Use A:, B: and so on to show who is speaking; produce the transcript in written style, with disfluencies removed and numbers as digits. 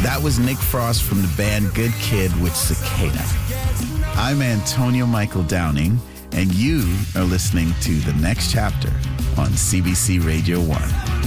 A: That was Nick Frost from the band Good Kid with Cicada. I'm Antonio Michael Downing, and you are listening to The Next Chapter on CBC Radio 1.